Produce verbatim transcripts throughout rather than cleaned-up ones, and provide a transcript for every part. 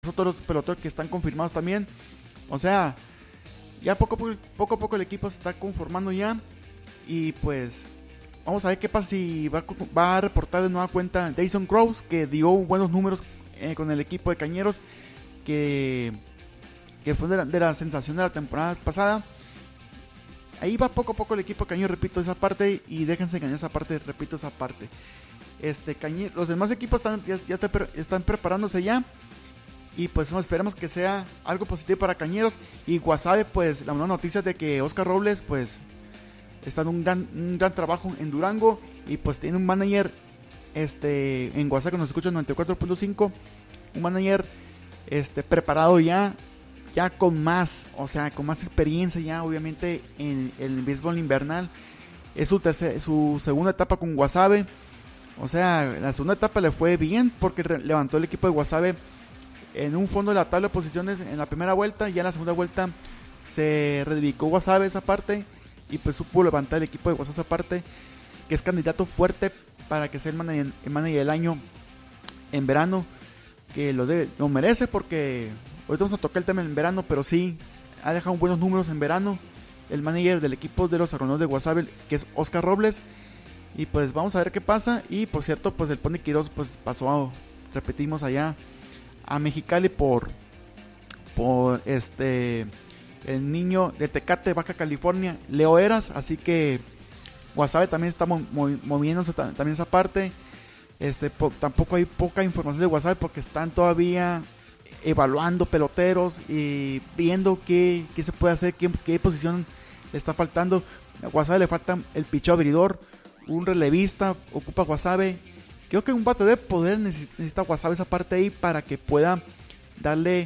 otros peloteros que están confirmados también. O sea, ya poco a poco, poco, a poco el equipo se está conformando ya. Y pues vamos a ver qué pasa si va, va a reportar de nueva cuenta Dayson Crows, que dio buenos números eh, con el equipo de Cañeros, que, que fue de la, de la sensación de la temporada pasada. Ahí va poco a poco el equipo de Cañeros, repito esa parte, y déjense engañar esa parte, repito esa parte. Este, Cañeros, los demás equipos están, ya, ya están preparándose ya. Y pues esperemos que sea algo positivo para Cañeros. Y Guasave, pues la buena noticia de que Oscar Robles pues está en un gran, un gran trabajo en Durango. Y pues tiene un manager este, en Guasave que nos escucha en noventa y cuatro punto cinco. Un manager este, preparado ya, ya con más, o sea, con más experiencia ya obviamente en, en el béisbol invernal. Es su, tercer, su segunda etapa con Guasave. O sea, la segunda etapa le fue bien porque re- levantó el equipo de Guasave en un fondo de la tabla de posiciones en la primera vuelta. Ya en la segunda vuelta se rededicó Guasave esa parte y pues supo levantar el equipo de Guasave esa parte, que es candidato fuerte para que sea el manager, el manager del año en verano, que lo, de, lo merece, porque ahorita vamos a tocar el tema en verano, pero sí ha dejado buenos números en verano el manager del equipo de los Argonautes de Guasave, que es Oscar Robles. Y pues vamos a ver qué pasa. Y por cierto, pues el Pony Quiroz pues pasó a, repetimos allá a Mexicali por por este el niño de Tecate, Baja California, Leo Eras. Así que Guasave también está movi- moviéndose tam- también esa parte. Este po- tampoco hay poca información de Guasave porque están todavía evaluando peloteros y viendo qué, qué se puede hacer, qué, qué posición le está faltando. A Guasave le falta el picheo abridor, un relevista, ocupa Guasave. Creo que un bate de poder necesita Guasave esa parte ahí para que pueda darle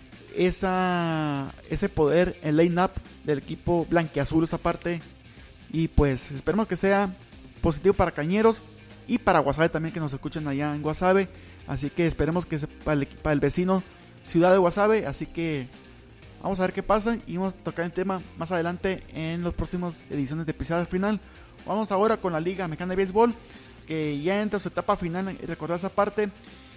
esa ese poder en line-up del equipo blanquiazul esa parte. Y pues esperemos que sea positivo para Cañeros y para Guasave también, que nos escuchen allá en Guasave. Así que esperemos que sea para el, para el vecino ciudad de Guasave. Así que vamos a ver qué pasa y vamos a tocar el tema más adelante en las próximas ediciones de Pisada Final. Vamos ahora con la Liga Mexicana de Béisbol, que ya entra a su etapa final, recordar esa parte.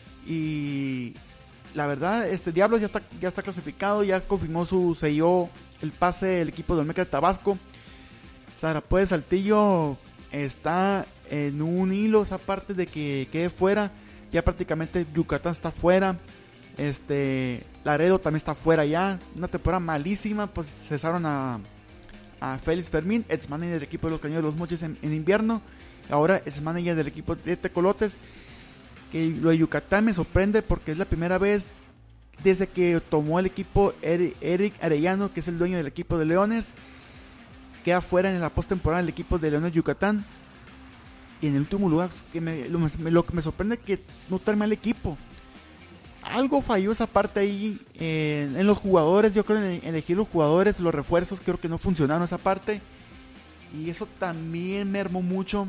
Y la verdad, este Diablos ya está, ya está clasificado, ya confirmó su, selló el pase el equipo de Olmeca de Tabasco. Zarapuez Saltillo está en un hilo esa parte de que quede fuera. Ya prácticamente Yucatán está fuera. Este Laredo también está fuera ya. Una temporada malísima, pues cesaron a, a Félix Fermín, ex manager del equipo de los Cañeros de los Mochis en, en invierno. Ahora ex manager del equipo de Tecolotes. Que lo de Yucatán me sorprende porque es la primera vez desde que tomó el equipo Eric Arellano, que es el dueño del equipo de Leones, queda fuera en la postemporada el equipo de Leones Yucatán. Y en el último lugar, que me, lo, me, lo que me sorprende es que no termina el equipo. Algo falló esa parte ahí eh, en los jugadores. Yo creo en, en elegir los jugadores, los refuerzos, creo que no funcionaron esa parte. Y eso también mermó mucho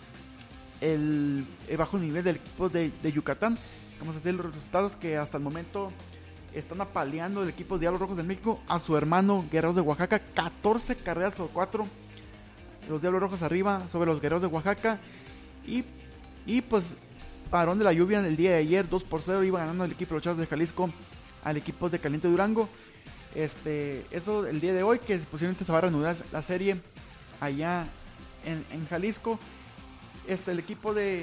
el, el bajo nivel del equipo de, de Yucatán. Vamos a hacer los resultados que hasta el momento están apaleando el equipo de Diablos Rojos de México a su hermano Guerreros de Oaxaca. catorce carreras por cuatro. Los Diablos Rojos arriba sobre los Guerreros de Oaxaca. Y, y pues parón de la lluvia el día de ayer, dos por cero iba ganando el equipo de los Charros de Jalisco al equipo de Caliente Durango. Este, eso el día de hoy, que posiblemente se va a reanudar la serie allá en, en Jalisco. Este, el equipo de,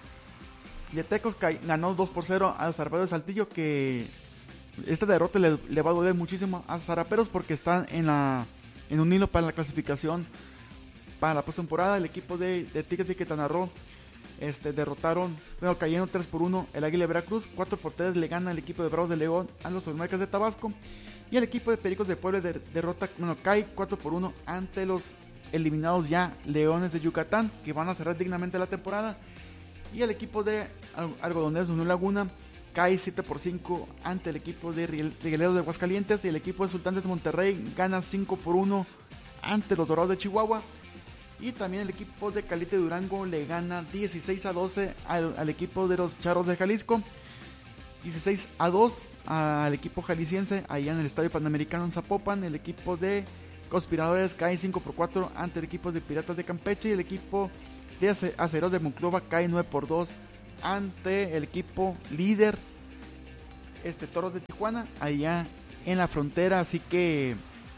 de Tecos ganó dos por cero a los Zaraperos de Saltillo, que esta derrota le, le va a doler muchísimo a Zaraperos porque están en la en un hilo para la clasificación para la postemporada. El equipo de, de Tigres de Quintana Roo este, derrotaron, bueno, cayeron tres por uno el Águila de Veracruz, cuatro por tres le gana el equipo de Bravos de León a los Olmecas de Tabasco, y el equipo de Pericos de Puebla de, derrota, bueno, cae cuatro por uno ante los eliminados ya Leones de Yucatán, que van a cerrar dignamente la temporada. Y el equipo de Algodoneros de Unión Laguna cae siete por cinco ante el equipo de Regueleros de Aguascalientes, y el equipo de Sultanes de Monterrey gana cinco por uno ante los Dorados de Chihuahua. Y también el equipo de Caliente Durango le gana dieciséis a doce al, al equipo de los Charros de Jalisco. dieciséis a dos al equipo jalisciense allá en el Estadio Panamericano en Zapopan. El equipo de Conspiradores cae cinco por cuatro ante el equipo de Piratas de Campeche. Y el equipo de Aceros de Monclova cae nueve por dos ante el equipo líder este, Toros de Tijuana, allá en la frontera. Así que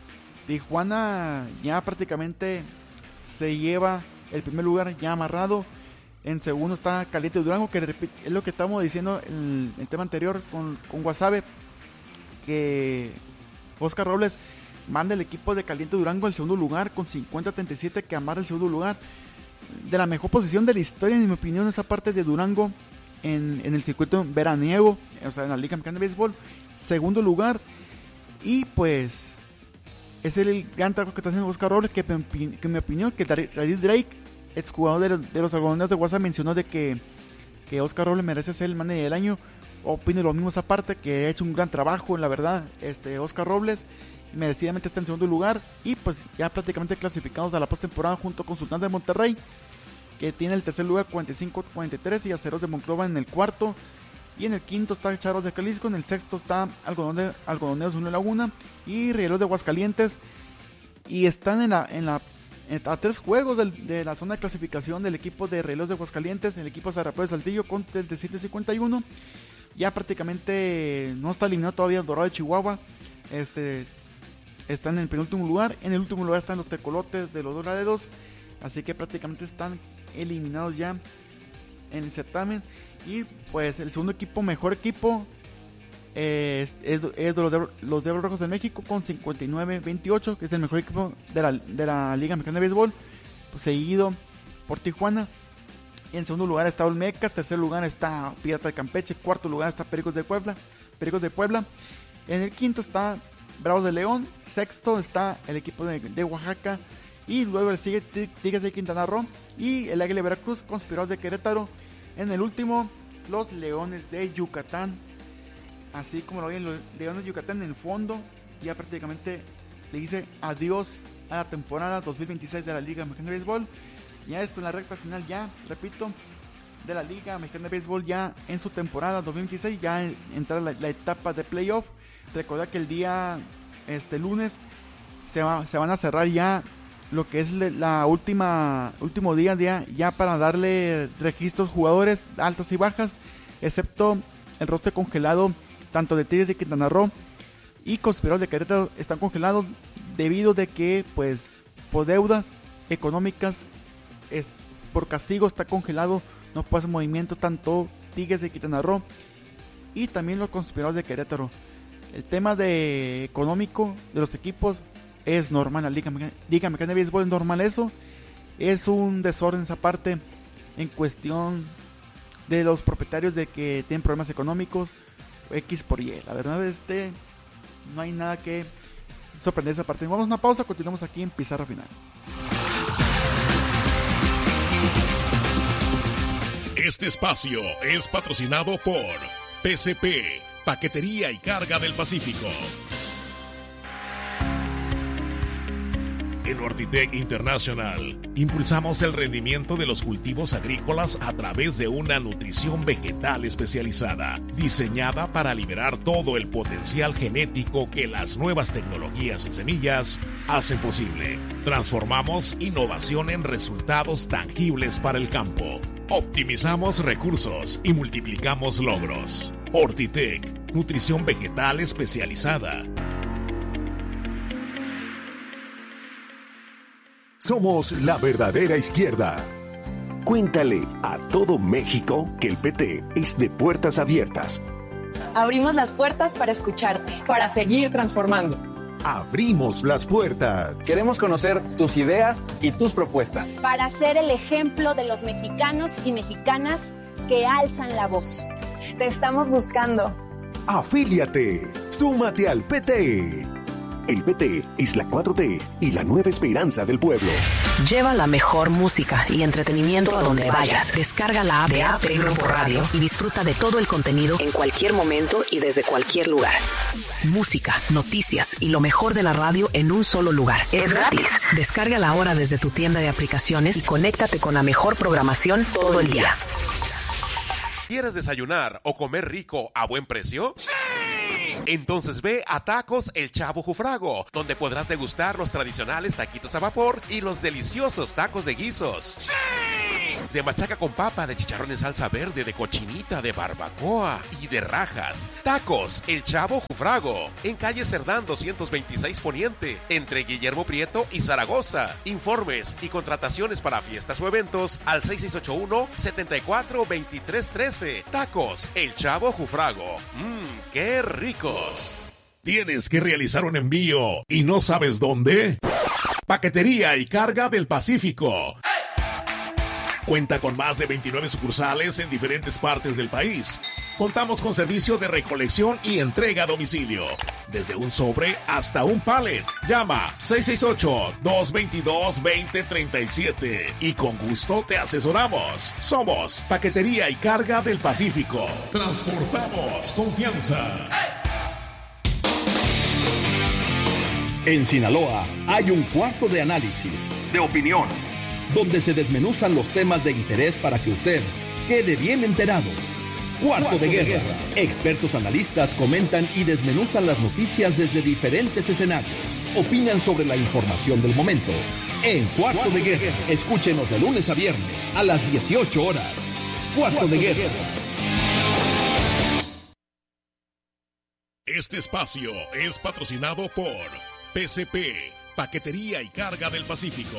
Tijuana ya prácticamente se lleva el primer lugar ya amarrado. En segundo está Caliente Durango, que es lo que estamos diciendo en el tema anterior con, con Guasave, que Oscar Robles manda el equipo de Caliente Durango al segundo lugar con cincuenta a treinta y siete, que amarra el segundo lugar. De la mejor posición de la historia, en mi opinión, esa parte de Durango en, en el circuito veraniego, o sea, en la Liga Mexicana de Béisbol, segundo lugar. Y pues es el gran trabajo que está haciendo Oscar Robles, que, que en mi opinión, que David Drake, exjugador de los, de los algodoneros de Guasave, mencionó de que, que Oscar Robles merece ser el manager del año. Opino lo mismo esa parte, que ha hecho un gran trabajo, la verdad, este Oscar Robles, merecidamente está en segundo lugar. Y pues ya prácticamente clasificados a la postemporada junto con Sultanes de Monterrey, que tiene el tercer lugar cuarenta y cinco a cuarenta y tres, y Aceros de Monclova en el cuarto. Y en el quinto está Charros de Jalisco, en el sexto está Algodón de, Algodoneros Unión Laguna y Rieleros de Aguascalientes. Y están en la, en la a tres juegos del, de la zona de clasificación del equipo de Rieleros de Aguascalientes, el equipo Zarapeo de Saltillo con treinta y siete a cincuenta y uno. Ya prácticamente no está eliminado todavía el Dorado de Chihuahua. Este, están en el penúltimo lugar. En el último lugar están los Tecolotes de los Dorados. Así que prácticamente están eliminados ya en el certamen. Y pues el segundo equipo, mejor equipo, eh, es, es, es de los, de, los Diablos Rojos de México con cincuenta y nueve a veintiocho, que es el mejor equipo de la, de la Liga Mexicana de Béisbol, pues, seguido por Tijuana. Y en segundo lugar está Olmecas, tercer lugar está Pirata de Campeche, cuarto lugar está Pericos de Puebla, Pericos de Puebla. En el quinto está Bravos de León, sexto está el equipo de, de Oaxaca, y luego le sigue Tigres de Quintana Roo y el Águila de Veracruz, Conspirados de Querétaro. En el último, los Leones de Yucatán. Así como lo ven, los Leones de Yucatán en el fondo ya prácticamente le dice adiós a la temporada dos mil veintiséis de la Liga Mexicana de Béisbol. Ya esto en la recta final, ya repito, de la Liga Mexicana de Béisbol, ya en su temporada dos mil veintiséis, ya entra la, la etapa de playoff. Recordad que el día este lunes se, va, se van a cerrar ya lo que es la última último día ya, ya para darle registros jugadores altas y bajas, excepto el roster congelado tanto de Tigres de Quintana Roo y Conspirados de Querétaro están congelados debido de que pues por deudas económicas, es, por castigo está congelado, no puede hacer movimiento tanto Tigres de Quintana Roo y también los Conspirados de Querétaro. El tema de económico de los equipos es normal, la Liga, Liga Mexicana de Béisbol es normal eso, es un desorden esa parte en cuestión de los propietarios de que tienen problemas económicos, X por Y, la verdad este no hay nada que sorprender esa parte. Vamos a una pausa, continuamos aquí en Pizarra Final. Este espacio es patrocinado por P C P, Paquetería y Carga del Pacífico. En Ortitec International impulsamos el rendimiento de los cultivos agrícolas a través de una nutrición vegetal especializada, diseñada para liberar todo el potencial genético que las nuevas tecnologías y semillas hacen posible. Transformamos innovación en resultados tangibles para el campo. Optimizamos recursos y multiplicamos logros. Ortitec, nutrición vegetal especializada. Somos la verdadera izquierda. Cuéntale a todo México que el P T es de puertas abiertas. Abrimos las puertas para escucharte, para seguir transformando. Abrimos las puertas. Queremos conocer tus ideas y tus propuestas. Para ser el ejemplo de los mexicanos y mexicanas que alzan la voz. Te estamos buscando. Afíliate. Súmate al P T. El P T es la cuatro T y la nueva esperanza del pueblo. Lleva la mejor música y entretenimiento a donde vayas. Descarga la app de A P Grupo Radio y disfruta de todo el contenido en cualquier momento y desde cualquier lugar. Música, noticias y lo mejor de la radio en un solo lugar. Es gratis. Descárgala ahora desde tu tienda de aplicaciones y conéctate con la mejor programación todo el día. ¿Quieres desayunar o comer rico a buen precio? ¡Sí! Entonces ve a Tacos El Chavo Jufrago, donde podrás degustar los tradicionales taquitos a vapor y los deliciosos tacos de guisos. ¡Sí! de machaca con papa, de chicharrón en salsa verde, de cochinita, de barbacoa y de rajas. Tacos El Chavo Jufrago, en calle Cerdán doscientos veintiséis Poniente, entre Guillermo Prieto y Zaragoza. Informes y contrataciones para fiestas o eventos al seis seis ocho uno, siete cuatro, dos tres uno tres. Tacos El Chavo Jufrago. Mmm, qué ricos. ¿Tienes que realizar un envío y no sabes dónde? Paquetería y Carga del Pacífico. Cuenta con más de veintinueve sucursales en diferentes partes del país. Contamos con servicio de recolección y entrega a domicilio. Desde un sobre hasta un pallet. Llama seis seis ocho, dos dos dos, dos cero tres siete y con gusto te asesoramos. Somos Paquetería y Carga del Pacífico. Transportamos confianza. En Sinaloa hay un cuarto de análisis, de opinión, donde se desmenuzan los temas de interés para que usted quede bien enterado. Cuarto, cuarto de, guerra. de guerra. Expertos analistas comentan y desmenuzan las noticias desde diferentes escenarios. Opinan sobre la información del momento. En Cuarto, cuarto de, guerra. de guerra. Escúchenos de lunes a viernes a las dieciocho horas. Cuarto, cuarto de, de guerra. guerra. Este espacio es patrocinado por P C P, Paquetería y Carga del Pacífico.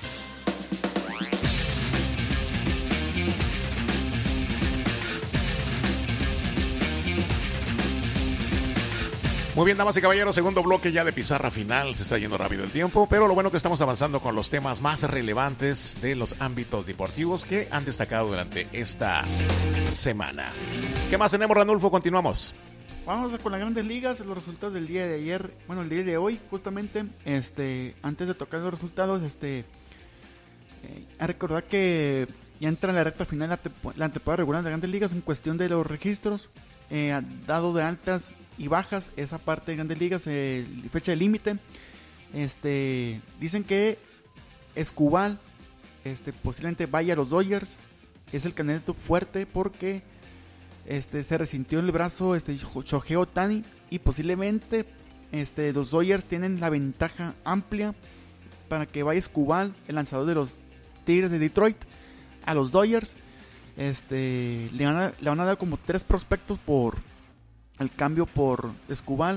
Muy bien, damas y caballeros, segundo bloque ya de pizarra final. Se está yendo rápido el tiempo, pero lo bueno que estamos avanzando con los temas más relevantes de los ámbitos deportivos que han destacado durante esta semana. ¿Qué más tenemos, Ranulfo? Continuamos. Vamos con las grandes ligas, los resultados del día de ayer, bueno, el día de hoy, justamente, este, antes de tocar los resultados, este, eh, a recordar que ya entra en la recta final la, te- la temporada regular de las grandes ligas en cuestión de los registros, eh, dado de altas y bajas, esa parte de grandes ligas, eh, fecha de límite, este, dicen que Escobar, este, posiblemente vaya a los Dodgers, es el candidato fuerte porque Este, se resintió en el brazo este, Shohei Ohtani y posiblemente este, los Dodgers tienen la ventaja amplia para que vaya Escobar, el lanzador de los Tigres de Detroit, a los Dodgers. Este, le, van a, le van a dar como tres prospectos por el cambio por Escobar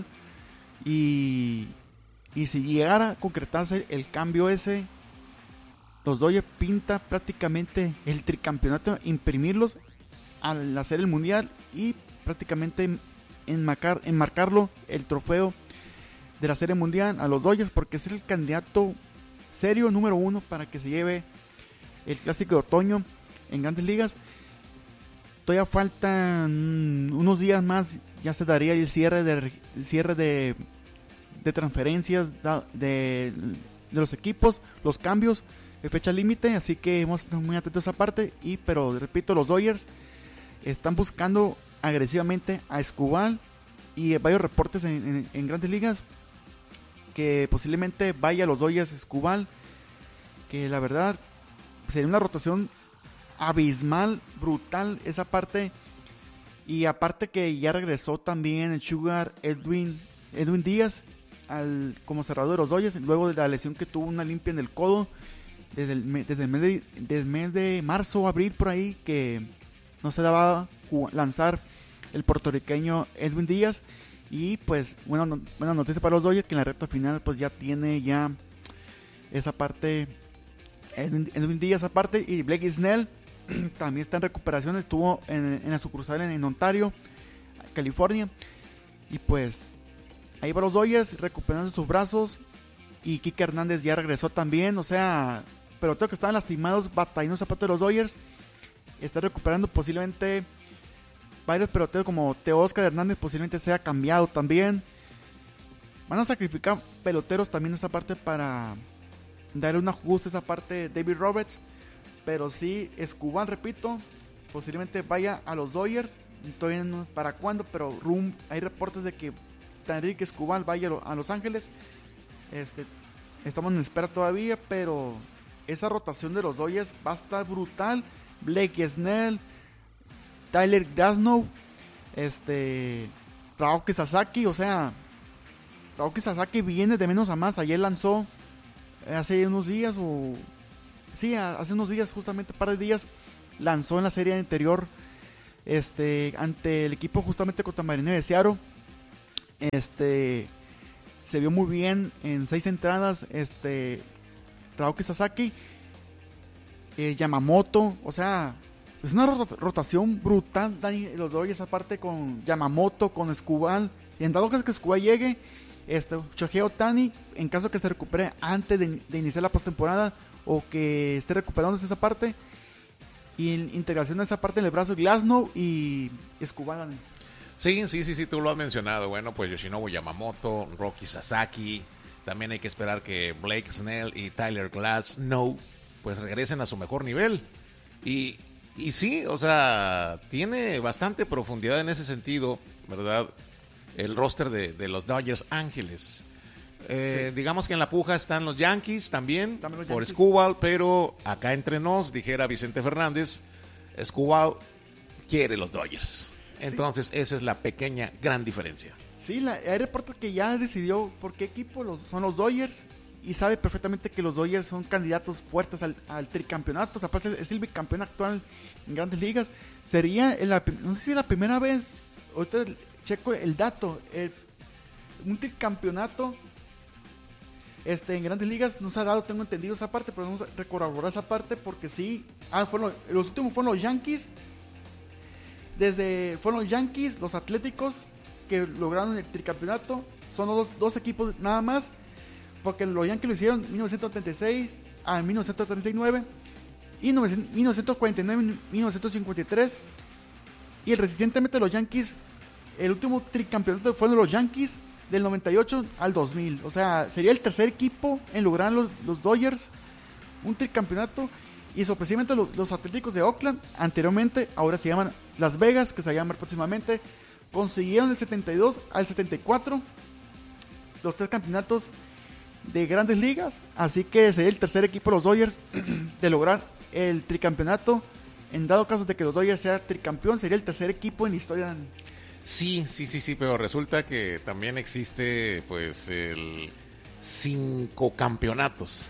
y, y si llegara a concretarse el cambio ese, los Dodgers pinta prácticamente el tricampeonato, imprimirlos al hacer el mundial y prácticamente enmarcar, enmarcarlo el trofeo de la serie mundial a los Dodgers porque es el candidato serio número uno para que se lleve el clásico de otoño en grandes ligas. Todavía faltan unos días más, ya se daría el cierre de el cierre de, de transferencias de, de los equipos, los cambios de fecha límite, así que hemos estado muy atentos a esa parte y pero repito, los Dodgers están buscando agresivamente a Escobar y varios reportes en, en, en grandes ligas que posiblemente vaya a los Dodgers Escobar, que la verdad sería una rotación abismal, brutal esa parte, y aparte que ya regresó también el Sugar Edwin, Edwin Díaz al, como cerrador de los Dodgers luego de la lesión que tuvo, una limpia en el codo desde el, desde el, mes, de, desde el mes de marzo, abril por ahí, que no se daba lanzar el puertorriqueño Edwin Díaz. Y pues buena, no, buena noticia para los Dodgers, que en la recta final pues ya tiene ya esa parte Edwin, Edwin Díaz aparte. Y Blake Snell también está en recuperación, estuvo en, en la sucursal en, en Ontario, California. Y pues ahí va los Dodgers recuperando sus brazos. Y Kike Hernández ya regresó también, o sea, peloteros que estaban lastimados, batallando esa parte de los Dodgers. Está recuperando posiblemente varios peloteros como Teoscar Hernández, posiblemente sea cambiado también. Van a sacrificar peloteros también esta parte para darle un ajuste a esa parte de David Roberts. Pero sí, Escobar, repito, posiblemente vaya a los Dodgers. Todavía no para cuándo, pero room, hay reportes de que Enrique Escobar vaya a Los Ángeles. Este, estamos en espera todavía, pero esa rotación de los Dodgers va a estar brutal. Blake Snell, Tyler Glasnow, este, Naoki Sasaki, o sea, Naoki Sasaki viene de menos a más. Ayer lanzó, hace unos días, o sí, hace unos días, justamente un par de días, lanzó en la serie anterior este, ante el equipo justamente contra Mariners de Seattle. Este, se vio muy bien en seis entradas. Este, Naoki Sasaki, eh, Yamamoto, o sea, es una rot- rotación brutal, Dani, los Dodgers, aparte con Yamamoto, con Escobar. Y en dado caso que Escobar llegue, este, Shohei Ohtani, en caso que se recupere antes de, de iniciar la postemporada o que esté recuperándose esa parte, y integración de esa parte en el brazo, Glasnow y Escobar. Sí, sí, sí, sí, tú lo has mencionado. Bueno, pues Yoshinobu Yamamoto, Roki Sasaki. También hay que esperar que Blake Snell y Tyler Glasnow pues regresen a su mejor nivel. Y, y sí, o sea, tiene bastante profundidad en ese sentido, ¿verdad? El roster de, de los Dodgers Ángeles. Eh, sí. Digamos que en la puja están los Yankees también, también los por Yankees. Escobar, pero acá entre nos, dijera Vicente Fernández, Escobar quiere los Dodgers. Entonces, sí. Esa es la pequeña, gran diferencia. Sí, la, hay reportes que ya decidió por qué equipo los, son los Dodgers y sabe perfectamente que los Dodgers son candidatos fuertes al, al tricampeonato. O sea, aparte es el bicampeón actual en Grandes Ligas. Sería, la, no sé si es la primera vez, ahorita checo el dato, el, un tricampeonato este, en Grandes Ligas no se ha dado, tengo entendido esa parte, pero vamos a recorroborar esa parte porque sí, ah, fueron, los últimos fueron los Yankees. Desde fueron los Yankees, los Atléticos que lograron el tricampeonato. Son los dos, dos equipos nada más, porque los Yankees lo hicieron en mil novecientos treinta y seis a mil novecientos treinta y nueve y mil novecientos cuarenta y nueve a mil novecientos cincuenta y tres. Y recientemente los Yankees, el último tricampeonato fueron los Yankees del noventa y ocho al dos mil. O sea, sería el tercer equipo en lograr los, los Dodgers un tricampeonato. Y sorpresivamente los, los Atléticos de Oakland, anteriormente, ahora se llaman Las Vegas, que se va a llamar próximamente, consiguieron del setenta y dos al setenta y cuatro los tres campeonatos de Grandes Ligas. Así que sería el tercer equipo de los Dodgers de lograr el tricampeonato. En dado caso de que los Dodgers sea tricampeón, sería el tercer equipo en la historia. Sí, sí, sí, sí, pero resulta que también existe pues el cinco campeonatos.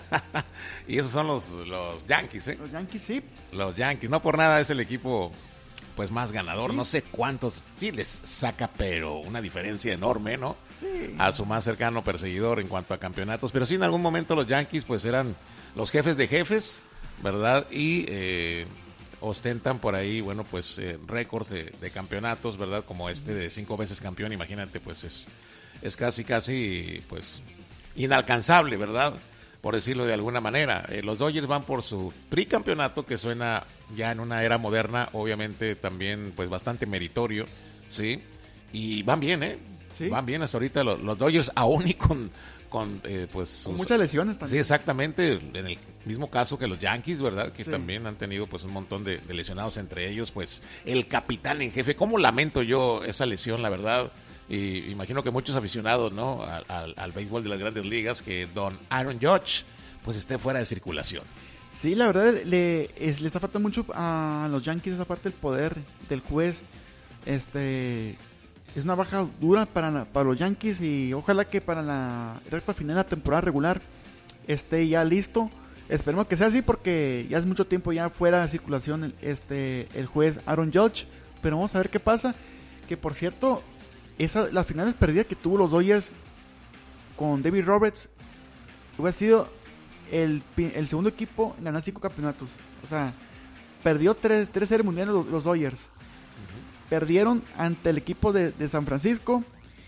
Y esos son los, los Yankees, ¿eh? Los Yankees, sí. Los Yankees, no por nada es el equipo pues más ganador, sí. No sé cuántos, sí les saca, pero una diferencia enorme, ¿no? Sí. A su más cercano perseguidor en cuanto a campeonatos, pero sí en algún momento los Yankees pues eran los jefes de jefes, ¿verdad? Y eh, ostentan por ahí, bueno, pues eh, récords de, de campeonatos, ¿verdad? Como este de cinco veces campeón, imagínate, pues es, es casi, casi, pues inalcanzable, ¿verdad? Por decirlo de alguna manera. Eh, los Dodgers van por su tricampeonato, que suena ya en una era moderna, obviamente también pues bastante meritorio, ¿sí? Y van bien, ¿eh? ¿Sí? Van bien hasta ahorita los, los Dodgers, aún y con, con eh, pues sus, con muchas lesiones también. Sí, exactamente, en el mismo caso que los Yankees, ¿verdad? Que sí. También han tenido pues un montón de, de lesionados, entre ellos pues el capitán en jefe. ¿Cómo lamento yo esa lesión, la verdad? Y imagino que muchos aficionados, ¿no? Al, al, al béisbol de las Grandes Ligas, que don Aaron Judge pues esté fuera de circulación. Sí, la verdad le, es, le está faltando mucho a los Yankees esa parte del poder del juez. Este es una baja dura para, para los Yankees y ojalá que para la recta final de la temporada regular esté ya listo. Esperemos que sea así porque ya es mucho tiempo ya fuera de circulación el, este, el juez Aaron Judge. Pero vamos a ver qué pasa. Que por cierto, esa, las finales perdidas que tuvo los Dodgers con David Roberts hubiera sido el, el segundo equipo en ganar cinco campeonatos. O sea, perdió tres, tres series mundiales los, los Dodgers. Uh-huh. Perdieron ante el equipo de, de San Francisco.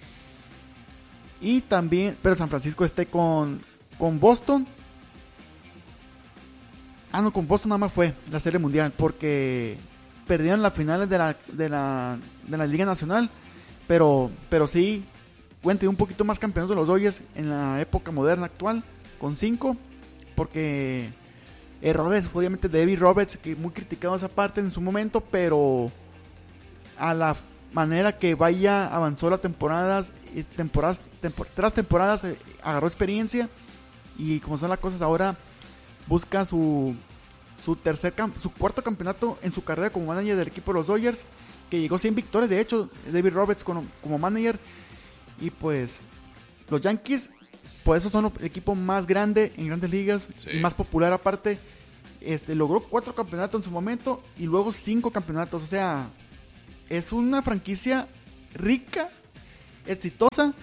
Y también, pero San Francisco esté con, con Boston. Ah, no, con Boston nada más fue la serie mundial. Porque perdieron las finales de la, de la, de la Liga Nacional. Pero, pero sí, cuente un poquito más campeones de los Dodgers en la época moderna actual, con cinco, porque errores, obviamente, de David Roberts, que muy criticado esa parte en su momento, pero a la manera que vaya avanzó la temporada, temporadas, tempor, tras temporadas, eh, agarró experiencia, y como son las cosas ahora, busca su, su tercer, su cuarto campeonato en su carrera como manager del equipo de los Dodgers, que llegó cien victorias, de hecho, David Roberts como, como manager. Y pues los Yankees por eso son el equipo más grande en Grandes Ligas, Sí. y más popular aparte. Este, logró cuatro campeonatos en su momento y luego cinco campeonatos. O sea, es una franquicia rica, exitosa,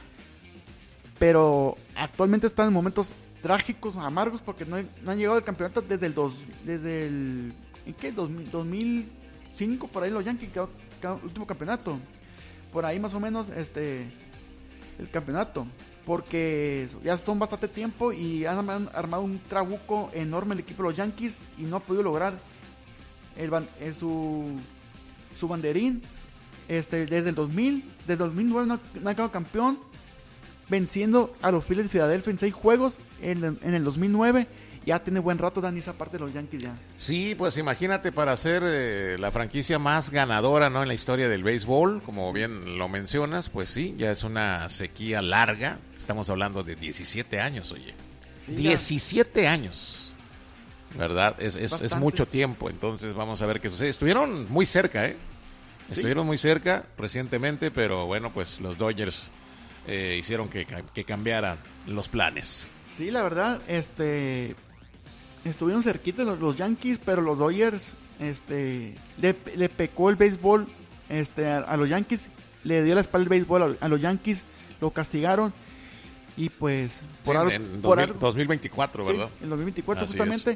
pero actualmente están en momentos trágicos, amargos, porque no, no han llegado al campeonato desde el dos, desde el ¿en qué? dos mil, dos mil cinco, por ahí los Yankees quedó, quedó el último campeonato. Por ahí más o menos este el campeonato, porque ya son bastante tiempo y han armado un trabuco enorme el equipo de los Yankees y no ha podido lograr el, ban- el su su banderín este desde el dos mil, desde el dos mil nueve no, no ha quedado campeón, venciendo a los Phillies de Filadelfia en seis juegos en, en el dos mil nueve. Ya tiene buen rato Dani esa parte de los Yankees ya. Sí, pues imagínate, para ser eh, la franquicia más ganadora, ¿no?, en la historia del béisbol, como bien lo mencionas, pues sí, ya es una sequía larga. Estamos hablando de diecisiete años, oye. Sí, diecisiete años, ¿verdad? Es, es, es Bastante. mucho tiempo, entonces vamos a ver qué sucede. Estuvieron muy cerca, ¿eh? Estuvieron muy cerca recientemente, pero bueno, pues los Dodgers eh, hicieron que, que cambiaran los planes. Sí, la verdad, este estuvieron cerquita los, los Yankees, pero los Dodgers este le, le pecó el béisbol este a, a los Yankees, le dio la espalda el béisbol a, a los Yankees, lo castigaron y pues Sí, algo- en por dos mil algo- dos mil veinticuatro, sí, ¿verdad? en dos mil veinticuatro Así justamente.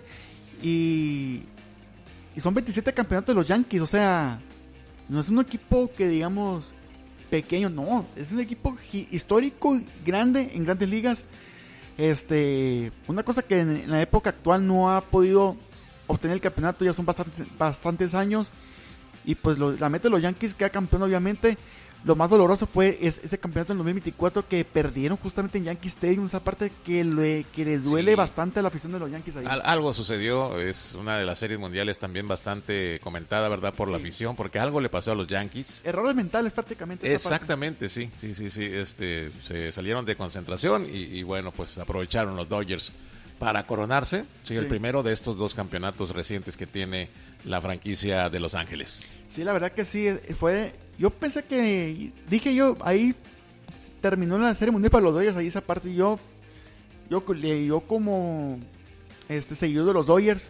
Y, y son veintisiete campeonatos de los Yankees, o sea, no es un equipo que digamos pequeño, no, es un equipo gi- histórico, grande en Grandes Ligas. Este, una cosa que en, en la época actual no ha podido obtener el campeonato, ya son bastante, bastantes años. Y pues lo- la meta de los Yankees queda campeón, obviamente. Lo más doloroso fue es- ese campeonato en dos mil veinticuatro que perdieron justamente en Yankee Stadium, esa parte que le, que le duele Sí. bastante a la afición de los Yankees ahí. Al- algo sucedió, es una de las series mundiales también bastante comentada, ¿verdad?, por la Sí. afición, porque algo le pasó a los Yankees. Errores mentales prácticamente. esa parte. Exactamente, sí, sí, sí, sí, este, se salieron de concentración y, y bueno, pues aprovecharon los Dodgers para coronarse, sí, el Sí. primero de estos dos campeonatos recientes que tiene la franquicia de Los Ángeles. Sí, la verdad que sí, eh, fue... Yo pensé que... Dije yo, ahí terminó la serie mundial para los Dodgers, ahí esa parte. Yo, yo, yo como este seguidor de los Dodgers,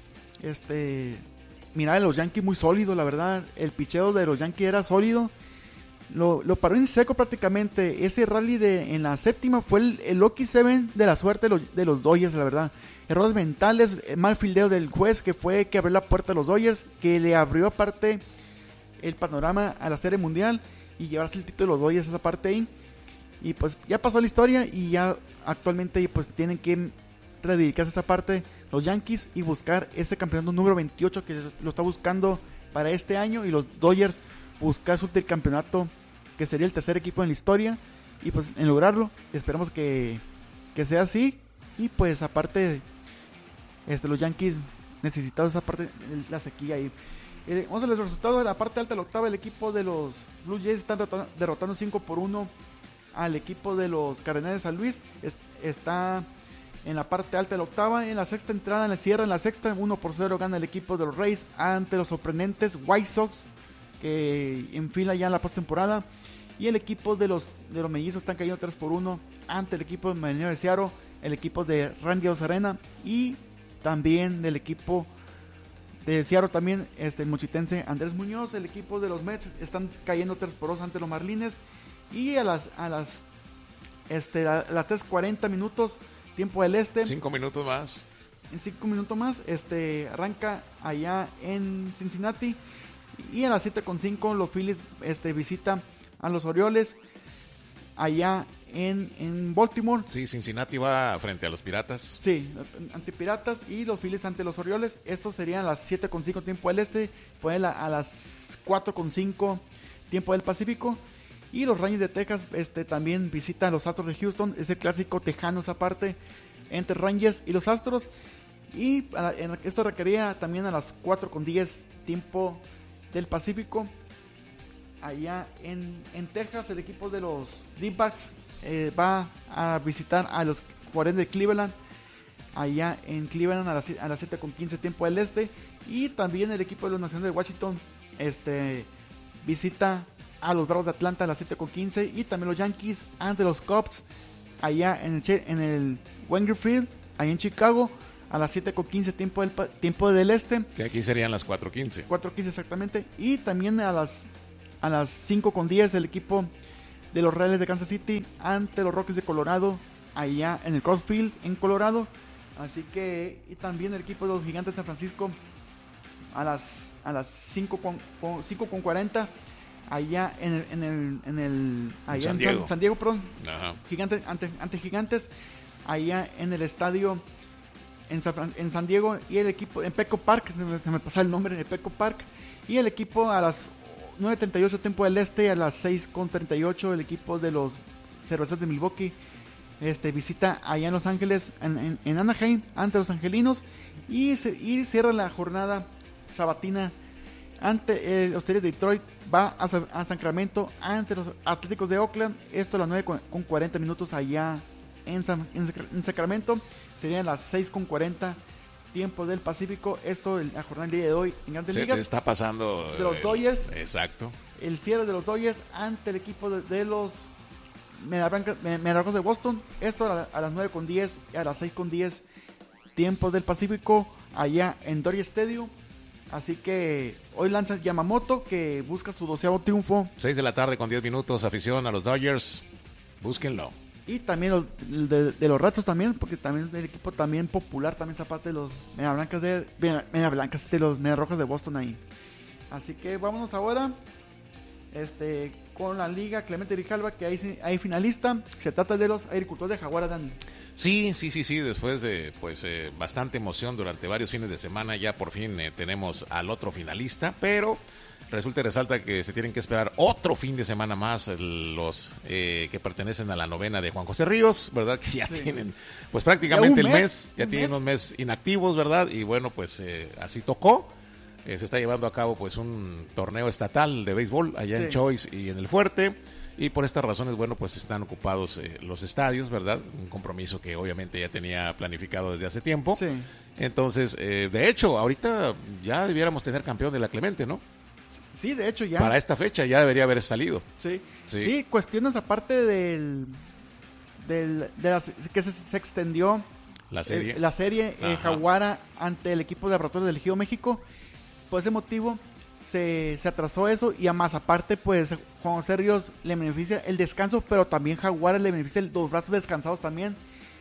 este... Miraba a los Yankees muy sólido, la verdad. El picheo de los Yankees era sólido. Lo, lo paró en seco prácticamente. Ese rally de en la séptima fue el, el Lucky Seven de la suerte de los, de los Dodgers, la verdad. Errores mentales, eh, mal fildeo del juez que fue que abrió la puerta a los Dodgers, que le abrió aparte el panorama a la serie mundial y llevarse el título de los Dodgers esa parte ahí. Y pues ya pasó la historia y ya actualmente pues tienen que rededicarse a esa parte los Yankees y buscar ese campeonato número veintiocho que lo está buscando para este año, y los Dodgers buscar su campeonato, que sería el tercer equipo en la historia, y pues en lograrlo esperamos que, que sea así. Y pues aparte este los Yankees necesitados esa parte, la sequía ahí. Eh, vamos a los resultados de la parte alta de la octava. El equipo de los Blue Jays están derrotando, derrotando cinco por uno al equipo de los Cardenales de San Luis. Es, está en la parte alta de la octava. En la sexta entrada, en la cierre, en la sexta, uno por cero gana el equipo de los Rays ante los sorprendentes White Sox, que enfila ya en la postemporada. Y el equipo de los de los mellizos están cayendo tres por uno ante el equipo de Marinero de Seattle, el equipo de Randy Arozarena, y también del equipo de Seattle también, este, el mochitense Andrés Muñoz. El equipo de los Mets están cayendo tres por dos ante los Marlines. Y a las a las este a las tres cuarenta minutos, tiempo del este, Cinco minutos más. en cinco minutos más, este arranca allá en Cincinnati. Y a las siete con cinco los Phillies este visitan a los Orioles allá en, en Baltimore. Sí, Cincinnati va frente a los Piratas. Sí, ante Piratas, y los Phillies ante los Orioles. Estos serían a las siete con cinco tiempo del este, pues a las cuatro con cinco tiempo del Pacífico. Y los Rangers de Texas este, también visitan a los Astros de Houston. Es el clásico tejano esa parte entre Rangers y los Astros. Y a, en, esto requería también a las cuatro con diez tiempo del Pacífico. Allá en, en Texas, el equipo de los D-Backs eh, va a visitar a los Guardianes de Cleveland allá en Cleveland a las, a las siete con quince tiempo del este. Y también el equipo de los Nacionales de Washington este, visita a los Bravos de Atlanta a las siete con quince. Y también los Yankees ante los Cubs allá en el, en el Wenger Field, allá en Chicago, a las siete con quince tiempo del, tiempo del este. Que aquí serían las cuatro quince. cuatro quince exactamente. Y también a las, a las cinco con diez el equipo de los Reales de Kansas City ante los Rockies de Colorado, allá en el Crossfield en Colorado. Así que, y también el equipo de los Gigantes de San Francisco a las a las cinco con cuarenta allá en el en el, en el allá San en Diego, San, San Diego perdón. Ajá. Gigantes ante, ante Gigantes allá en el estadio en San, en San Diego, y el equipo en Petco Park, se me, se me pasa el nombre, en Petco Park, y el equipo a las nueve treinta y ocho tiempo del este, a las seis con treinta y ocho el equipo de los Cerveceros de Milwaukee este visita allá en Los Ángeles, en, en, en Anaheim, ante los angelinos, y, se, y cierra la jornada sabatina ante eh, los Tigres de Detroit, va a, a Sacramento ante los Atléticos de Oakland, esto a las nueve con cuarenta minutos allá en, San, en, en Sacramento, serían las seis con cuarenta tiempo del Pacífico, esto la jornada del día de hoy en Grandes Se Ligas. te está pasando de los el, Dodgers, exacto, el cierre de los Dodgers ante el equipo de, de los Mediarrojas de Boston, esto a, la, a las nueve con diez y a las seis con diez tiempo del Pacífico allá en Dodger Stadium. Así que hoy lanza Yamamoto, que busca su doceavo triunfo. seis de la tarde con diez minutos, afición a los Dodgers, búsquenlo. Y también los, de, de los Ratos también, porque también el equipo también popular, también zapate de los Media Blancas de Media Blancas de los Media Rojas de Boston ahí. Así que vámonos ahora este con la liga Clemente Grijalva, que hay, hay finalista. Se trata de los Agricultores de Jaguara, Dani. Sí, sí, sí, sí, después de pues eh, bastante emoción durante varios fines de semana, ya por fin eh, tenemos al otro finalista, pero resulta y resalta que se tienen que esperar otro fin de semana más los eh, que pertenecen a la novena de Juan José Ríos, ¿verdad? Que ya sí. tienen pues prácticamente el mes, mes ya tienen mes. un mes inactivos, ¿verdad? Y bueno, pues eh, así tocó. Eh, se está llevando a cabo pues un torneo estatal de béisbol allá sí. en Choice y en El Fuerte, y por estas razones, bueno, pues están ocupados eh, los estadios, ¿verdad? Un compromiso que obviamente ya tenía planificado desde hace tiempo. Sí. Entonces, eh, de hecho, ahorita ya debiéramos tener campeón de la Clemente, ¿no? Sí, de hecho ya. Para esta fecha ya debería haber salido. Sí, sí, sí, cuestiones aparte del, del de la, que se, se extendió la serie, eh, la serie eh, Jaguara ante el equipo de Laboratorios del Ejido México. Por ese motivo se, se atrasó eso, y además aparte pues Juan José Ríos le beneficia el descanso, pero también Jaguares le beneficia los brazos descansados también,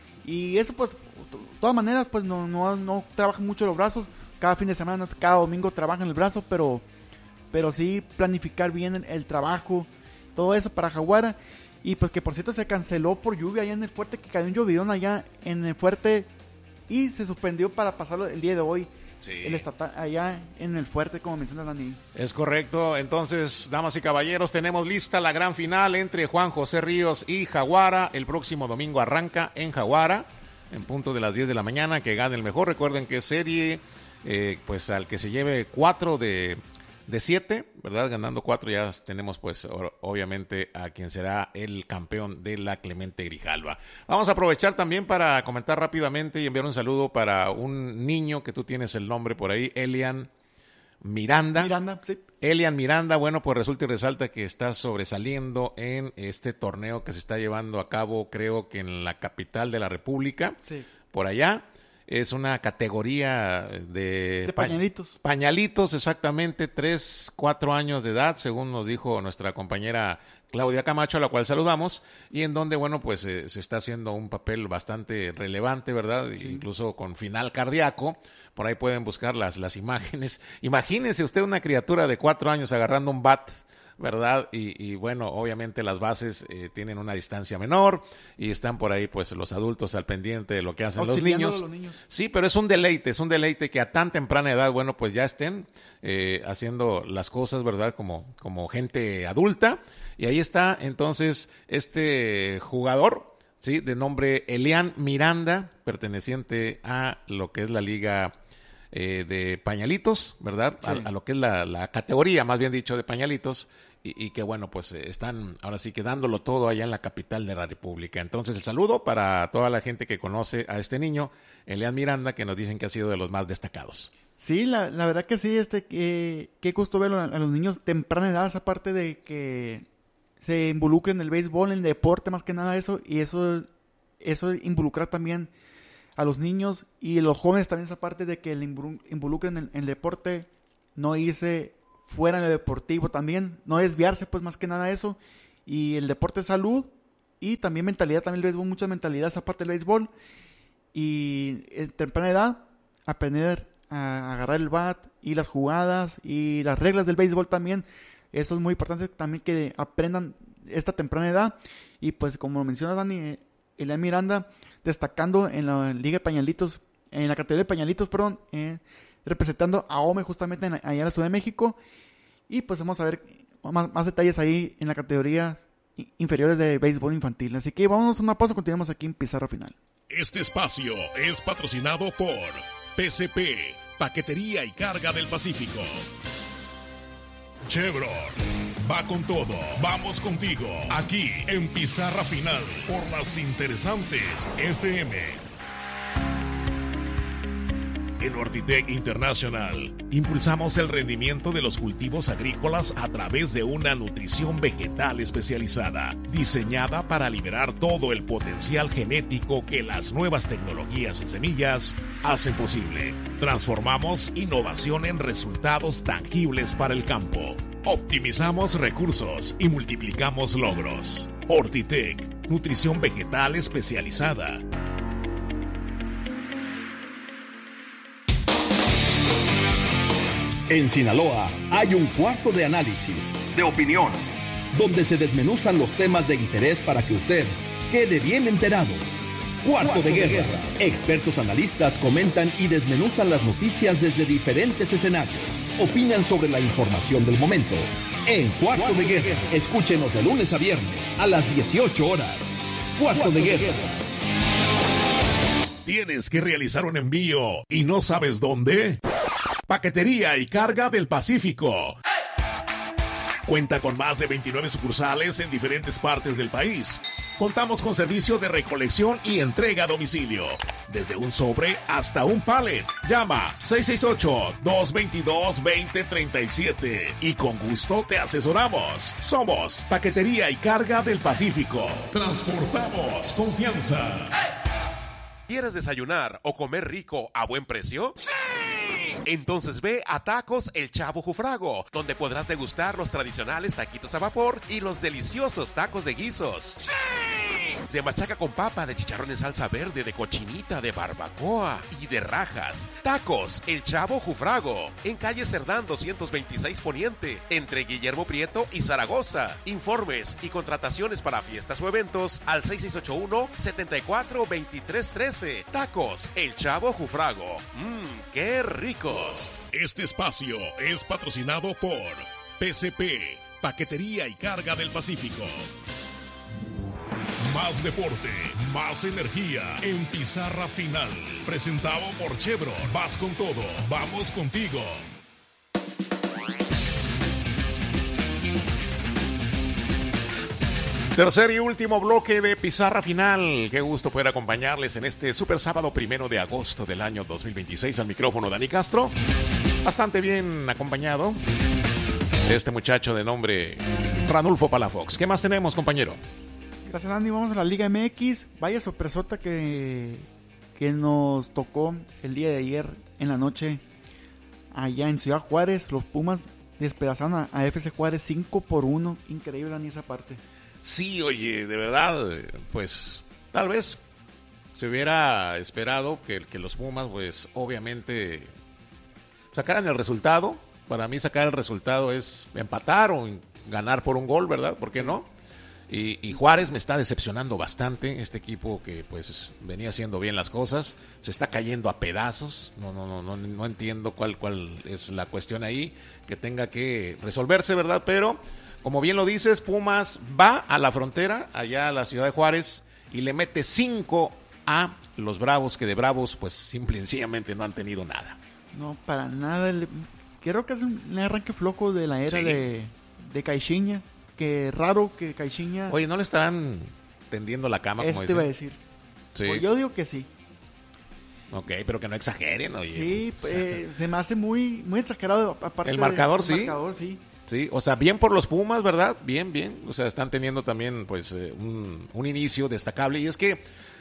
y eso pues de todas maneras pues no, no, no trabajan mucho los brazos, cada fin de semana, cada domingo trabajan el brazo, pero, pero sí planificar bien el, el trabajo, todo eso para Jaguara. Y pues que por cierto se canceló por lluvia allá en El Fuerte, que cayó un llovidón allá en El Fuerte y se suspendió para pasarlo el día de hoy. Sí. El estatal allá en El Fuerte, como mencionas, Dani. Es correcto. Entonces, damas y caballeros, tenemos lista la gran final entre Juan José Ríos y Jaguara. El próximo domingo arranca en Jaguara, en punto de las diez de la mañana. Que gane el mejor. Recuerden que serie, eh, pues al que se lleve cuatro de, de siete, ¿verdad? Ganando cuatro ya tenemos pues obviamente a quien será el campeón de la Clemente Grijalva. Vamos a aprovechar también para comentar rápidamente y enviar un saludo para un niño que tú tienes el nombre por ahí, Elian Miranda. Miranda, sí. Elian Miranda, bueno, pues resulta y resalta que está sobresaliendo en este torneo que se está llevando a cabo, creo que en la capital de la República, sí. por allá. Es una categoría de, de pañalitos. Pañalitos, exactamente, tres, cuatro años de edad, según nos dijo nuestra compañera Claudia Camacho, a la cual saludamos, y en donde, bueno, pues eh, se está haciendo un papel bastante relevante, ¿verdad? Sí. Incluso con final cardíaco. Por ahí pueden buscar las, las imágenes. Imagínese usted una criatura de cuatro años agarrando un bat, ¿verdad? Y, y bueno, obviamente las bases eh, tienen una distancia menor y están por ahí pues los adultos al pendiente de lo que hacen los niños. los niños. Sí, pero es un deleite, es un deleite que a tan temprana edad, bueno, pues ya estén eh, haciendo las cosas, ¿verdad? Como, como gente adulta. Y ahí está entonces este jugador, ¿sí? De nombre Elian Miranda, perteneciente a lo que es la liga eh, de pañalitos, ¿verdad? Sí. A, a lo que es la, la categoría, más bien dicho, de pañalitos. Y, y que bueno, pues eh, están ahora sí que dándolo todo allá en la capital de la República. Entonces el saludo para toda la gente que conoce a este niño, Elian Miranda, que nos dicen que ha sido de los más destacados. Sí, la, la verdad que sí, este que qué gusto verlo a, a los niños temprana edad, aparte de que se involucren en el béisbol, en el deporte, más que nada eso, y eso eso involucrar también a los niños y los jóvenes también, esa parte de que le involucren en, en el deporte, no irse fuera en lo deportivo también, no desviarse pues más que nada eso, y el deporte es salud y también mentalidad, también el béisbol, mucha mentalidad esa parte del béisbol, y en temprana edad aprender a agarrar el bat y las jugadas y las reglas del béisbol también, eso es muy importante también que aprendan esta temprana edad, y pues como menciona Dani, Elian Miranda destacando en la Liga de Pañalitos, en la categoría de Pañalitos, perdón, eh, representando a O M E justamente en, allá en la Ciudad de México, y pues vamos a ver más, más detalles ahí en la categoría inferiores de béisbol infantil. Así que vamos a una pausa, continuamos aquí en Pizarra Final. Este espacio es patrocinado por P C P, Paquetería y Carga del Pacífico. Chevron va con todo, vamos contigo, aquí en Pizarra Final, por las interesantes F M. En Ortitec International impulsamos el rendimiento de los cultivos agrícolas a través de una nutrición vegetal especializada, diseñada para liberar todo el potencial genético que las nuevas tecnologías y semillas hacen posible. Transformamos innovación en resultados tangibles para el campo. Optimizamos recursos y multiplicamos logros. Ortitec, nutrición vegetal especializada. En Sinaloa hay un cuarto de análisis, de opinión, donde se desmenuzan los temas de interés para que usted quede bien enterado. Cuarto, cuarto de, guerra. de guerra. Expertos analistas comentan y desmenuzan las noticias desde diferentes escenarios. Opinan sobre la información del momento. En Cuarto, cuarto de, guerra. de guerra. Escúchenos de lunes a viernes a las dieciocho horas. Cuarto, cuarto de, de guerra. guerra. ¿Tienes que realizar un envío y no sabes dónde? Paquetería y Carga del Pacífico. Cuenta con más de veintinueve sucursales en diferentes partes del país. Contamos con servicio de recolección y entrega a domicilio, desde un sobre hasta un pallet. Llama seis seis ocho, dos dos dos, dos cero tres siete y con gusto te asesoramos. Somos Paquetería y Carga del Pacífico. Transportamos confianza. ¿Quieres desayunar o comer rico a buen precio? ¡Sí! Entonces ve a Tacos El Chavo Jufrago, donde podrás degustar los tradicionales taquitos a vapor y los deliciosos tacos de guisos. ¡Sí! De machaca con papa, de chicharrón en salsa verde, de cochinita, de barbacoa y de rajas. Tacos El Chavo Jufrago, en calle Cerdán doscientos veintiséis Poniente, entre Guillermo Prieto y Zaragoza. Informes y contrataciones para fiestas o eventos al seis seis ocho uno, siete cuatro, dos tres uno tres. Tacos El Chavo Jufrago. Mmm, qué ricos. Este espacio es patrocinado por P C P, Paquetería y Carga del Pacífico. Más deporte, más energía en Pizarra Final. Presentado por Chevron. Vas con todo, vamos contigo. Tercer y último bloque de Pizarra Final. Qué gusto poder acompañarles en este super sábado primero de agosto del año dos mil veintiséis. Al micrófono Dani Castro. Bastante bien acompañado. Este muchacho de nombre Ranulfo Palafox. ¿Qué más tenemos, compañero? Gracias, Dani. Vamos a la Liga M X. Vaya sorpresota que, que nos tocó el día de ayer en la noche allá en Ciudad Juárez. Los Pumas despedazaron a, a F C Juárez cinco por uno. Increíble, Dani, esa parte. Sí, oye, de verdad, pues tal vez se hubiera esperado que, que los Pumas, pues obviamente sacaran el resultado. Para mí sacar el resultado es empatar o ganar por un gol, ¿verdad? ¿Por qué no? Y, y Juárez me está decepcionando bastante, este equipo que pues venía haciendo bien las cosas, se está cayendo a pedazos. No, no, no, no, no entiendo cuál, cuál es la cuestión ahí que tenga que resolverse, ¿verdad? Pero como bien lo dices, Pumas va a la frontera, allá a la ciudad de Juárez, y le mete cinco a los Bravos, que de Bravos, pues simple y sencillamente no han tenido nada. No, para nada. Le, creo que es un arranque flojo de la era sí. de, de Caixinha, que raro que Caixinha... Oye, ¿no le estarán tendiendo la cama, como este dicen? Iba a decir. Sí. Pues yo digo que sí. Ok, pero que no exageren, oye. Sí, o sea, eh, se me hace muy, muy exagerado. Aparte el marcador, de, sí. El marcador, sí. Sí, o sea, bien por los Pumas, ¿verdad? Bien, bien. O sea, están teniendo también, pues, eh, un, un inicio destacable. Y es que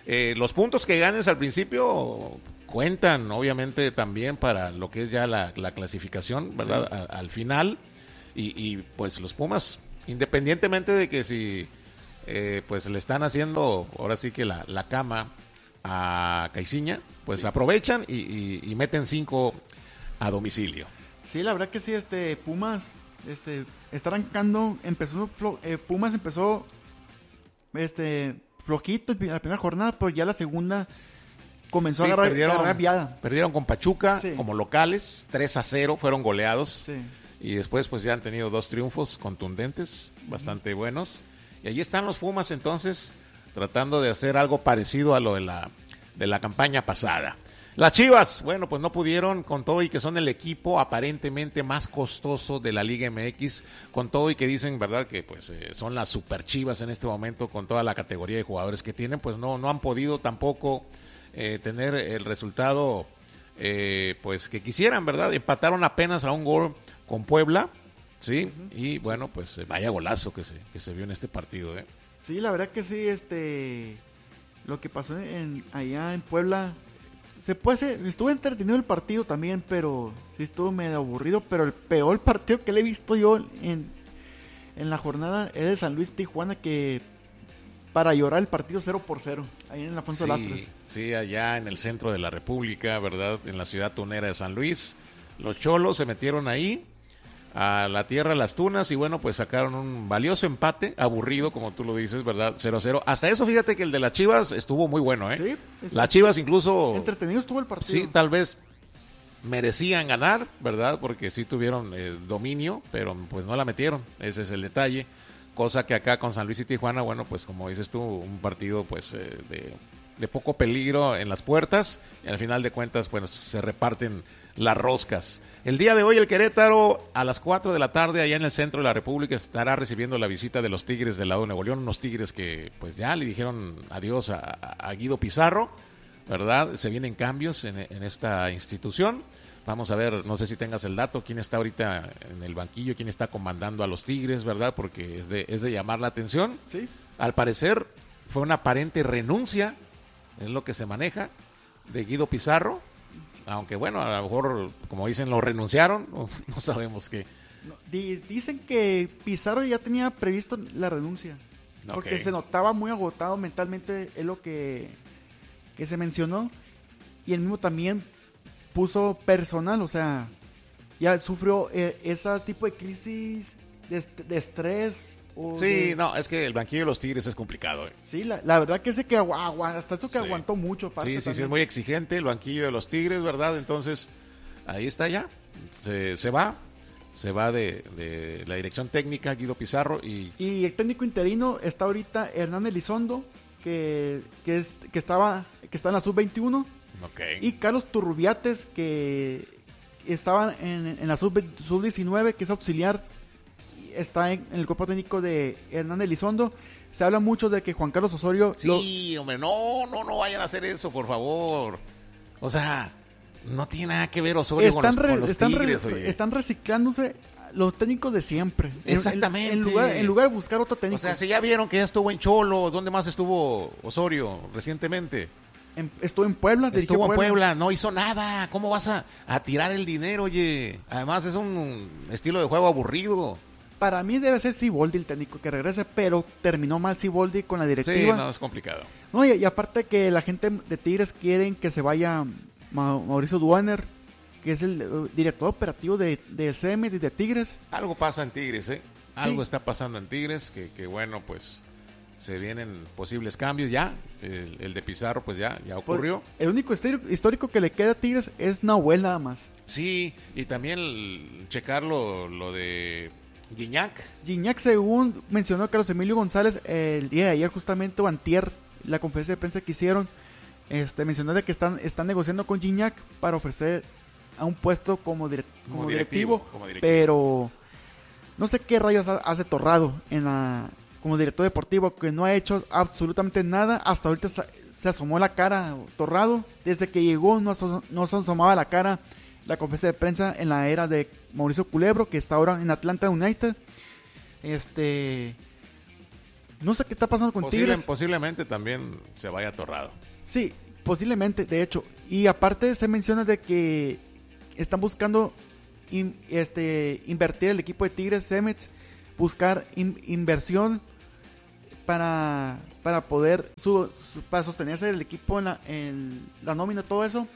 eh, los puntos que ganes al principio cuentan, obviamente, también para lo que es ya la, la clasificación, ¿verdad? Sí. A, al final, y, y pues los Pumas, independientemente de que si eh, pues le están haciendo ahora sí que la, la cama a Caiciña, pues sí. aprovechan y, y, y meten cinco a domicilio. Sí, la verdad que sí, este Pumas este está arrancando, empezó eh, Pumas empezó este flojito en la primera jornada, pero ya la segunda comenzó sí, a agarrar, perdieron, agarrar viada. Perdieron con Pachuca sí. como locales, tres a cero, fueron goleados. Sí. Y después pues ya han tenido dos triunfos contundentes, bastante uh-huh. buenos. Y allí están los Pumas entonces tratando de hacer algo parecido a lo de la de la campaña pasada. Las Chivas, bueno, pues no pudieron, con todo y que son el equipo aparentemente más costoso de la Liga M X, con todo y que dicen, ¿verdad?, que pues eh, son las super Chivas en este momento con toda la categoría de jugadores que tienen, pues no, no han podido tampoco eh, tener el resultado eh, pues que quisieran, ¿verdad? Empataron apenas a un gol con Puebla, ¿sí? Uh-huh. Y bueno, pues vaya golazo que se, que se vio en este partido, ¿eh? Sí, la verdad que sí, este, lo que pasó en, allá en Puebla... Se puede ser, estuvo entretenido el partido también, pero sí estuvo medio aburrido, pero el peor partido que le he visto yo en, en la jornada es de San Luis Tijuana, que para llorar el partido cero por cero, ahí en Alfonso sí, Lastras. Sí, allá en el centro de la República, ¿verdad? En la ciudad tunera de San Luis. Los Cholos se metieron ahí, a la tierra de las tunas, y bueno, pues sacaron un valioso empate, aburrido, como tú lo dices, ¿verdad? cero a cero. Hasta eso, fíjate que el de las Chivas estuvo muy bueno, ¿eh? Sí. Las Chivas incluso... Entretenido estuvo el partido. Sí, tal vez merecían ganar, ¿verdad? Porque sí tuvieron eh, dominio, pero pues no la metieron, ese es el detalle. Cosa que acá con San Luis y Tijuana, bueno, pues como dices tú, un partido pues eh, de, de poco peligro en las puertas, y al final de cuentas, pues se reparten las roscas. El día de hoy el Querétaro a las cuatro de la tarde allá en el centro de la República estará recibiendo la visita de los Tigres del lado de Nuevo León, unos Tigres que pues ya le dijeron adiós a, a Guido Pizarro, ¿verdad? Se vienen cambios en, en esta institución. Vamos a ver, no sé si tengas el dato, quién está ahorita en el banquillo, quién está comandando a los Tigres, ¿verdad? Porque es de, es de llamar la atención. Sí. Al parecer fue una aparente renuncia, es lo que se maneja, de Guido Pizarro. Aunque bueno, a lo mejor, como dicen, lo renunciaron, no, no sabemos qué. No, di, dicen que Pizarro ya tenía previsto la renuncia, okay. Porque se notaba muy agotado mentalmente, es lo que, que se mencionó, y él mismo también puso personal, o sea, ya sufrió eh, ese tipo de crisis de, de estrés. O sí, de... no, es que el banquillo de los Tigres es complicado. Eh. Sí, la, la verdad que ese que aguanta, hasta eso que sí. aguantó mucho. Sí, sí, sí, es muy exigente el banquillo de los Tigres, ¿verdad? Entonces, ahí está ya, se, se va, se va de, de la dirección técnica Guido Pizarro y... Y el técnico interino está ahorita Hernán Elizondo, que, que, es, que, estaba, que está en la sub veintiuno, okay. Y Carlos Turrubiates, que estaba en, en la sub diecinueve, que es auxiliar, está en, en el cuerpo técnico de Hernán Elizondo. Se habla mucho de que Juan Carlos Osorio... Sí, lo... hombre, no, no, no vayan a hacer eso, por favor. O sea, no tiene nada que ver Osorio están con los, re, con los están Tigres, re, oye. Están reciclándose los técnicos de siempre. Exactamente. En, en, en, lugar, en lugar de buscar otro técnico. O sea, si ya vieron que ya estuvo en Cholos, ¿dónde más estuvo Osorio recientemente? En, estuvo en Puebla. Estuvo en Puebla. Puebla, no hizo nada. ¿Cómo vas a, a tirar el dinero, oye? Además es un estilo de juego aburrido. Para mí debe ser Siboldi el técnico que regrese, pero terminó mal Siboldi con la directiva. Sí, no, es complicado. No, y, y aparte que la gente de Tigres quieren que se vaya Ma- Mauricio Duaner, que es el uh, director operativo de, de C M de Tigres. Algo pasa en Tigres, ¿eh? Algo sí. está pasando en Tigres, que, que bueno, pues se vienen posibles cambios ya. El, el de Pizarro, pues ya, ya ocurrió. Pues, el único histórico, histórico que le queda a Tigres es Nahuel nada más. Sí, y también el, checar lo, lo de... Gignac. Gignac, según mencionó Carlos Emilio González el día de ayer, justamente, o antier, la conferencia de prensa que hicieron, este, mencionó de que están, están negociando con Gignac para ofrecer a un puesto como, direct, como, como, directivo, directivo, como directivo, pero no sé qué rayos hace Torrado en la, como director deportivo, que no ha hecho absolutamente nada. Hasta ahorita se, se asomó la cara Torrado, desde que llegó no, no se asomaba la cara la conferencia de prensa en la era de Mauricio Culebro, que está ahora en Atlanta United. Este No sé qué está pasando con Posible, Tigres. Posiblemente también se vaya atorrado. Sí, posiblemente, de hecho. Y aparte se menciona de que están buscando in, este, invertir el equipo de Tigres, Cemex, buscar in, inversión para, para poder su, su, para sostenerse el equipo en la, en la nómina, todo eso.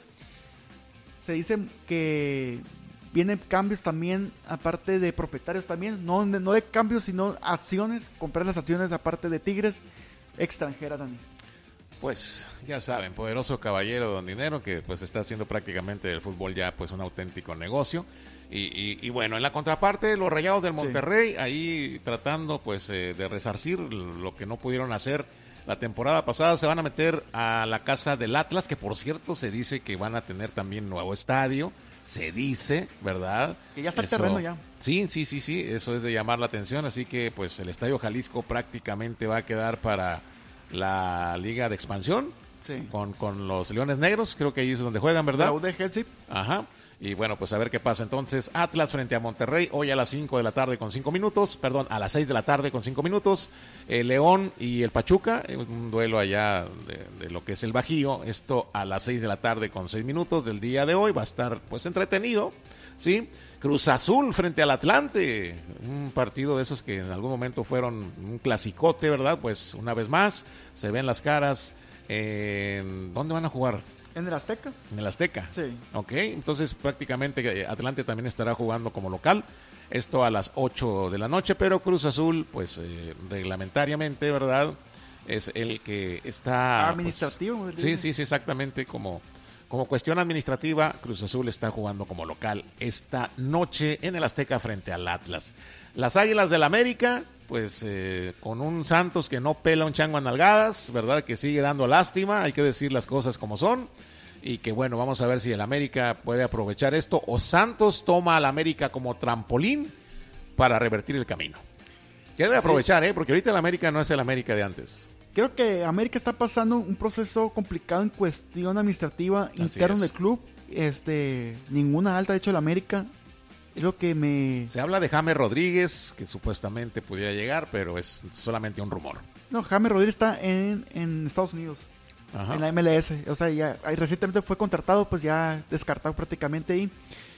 Se dice que vienen cambios también, aparte de propietarios también, no, no de cambios, sino acciones, comprar las acciones aparte de Tigres extranjeras, Dani. Pues ya saben, poderoso caballero don dinero que pues está haciendo prácticamente el fútbol ya pues un auténtico negocio. Y, y, y bueno, en la contraparte los Rayados del Monterrey, sí, ahí tratando pues eh, de resarcir lo que no pudieron hacer la temporada pasada. Se van a meter a la casa del Atlas, que por cierto se dice que van a tener también nuevo estadio. Se dice, ¿verdad? Que ya está eso, el terreno ya. Sí, sí, sí, sí, eso es de llamar la atención. Así que pues el Estadio Jalisco prácticamente va a quedar para la Liga de Expansión, sí, con, con los Leones Negros. Creo que ahí es donde juegan, ¿verdad? La U D G, sí. Ajá. Y bueno, pues a ver qué pasa. Entonces, Atlas frente a Monterrey, hoy a las cinco de la tarde con cinco minutos, perdón, a las seis de la tarde con cinco minutos, eh, León y el Pachuca, un duelo allá de, de lo que es el Bajío, esto a las seis de la tarde con seis minutos del día de hoy, va a estar pues entretenido, ¿sí? Cruz Azul frente al Atlante, un partido de esos que en algún momento fueron un clasicote, ¿verdad? Pues una vez más, se ven las caras. Eh, ¿Dónde van a jugar? ¿En el Azteca? En el Azteca. Sí. Ok, entonces prácticamente Atlante también estará jugando como local. Esto a las ocho de la noche, pero Cruz Azul, pues eh, reglamentariamente, ¿verdad? Es el que está... Administrativo. Pues, sí, sí, sí, exactamente. Como, como cuestión administrativa, Cruz Azul está jugando como local esta noche en el Azteca frente al Atlas. Las Águilas del América, pues eh, con un Santos que no pela un chango a nalgadas, ¿verdad? Que sigue dando lástima, hay que decir las cosas como son. Y que bueno, vamos a ver si el América puede aprovechar esto o Santos toma al América como trampolín para revertir el camino. Que debe aprovechar, sí, ¿eh? Porque ahorita el América no es el América de antes. Creo que América está pasando un proceso complicado en cuestión administrativa interno del club. Este, ninguna alta ha hecho el América. Es lo que me... Se habla de James Rodríguez, que supuestamente pudiera llegar, pero es solamente un rumor. No, James Rodríguez está en, en Estados Unidos. Ajá. En la M L S, o sea, ya recientemente fue contratado, pues ya descartado prácticamente ahí.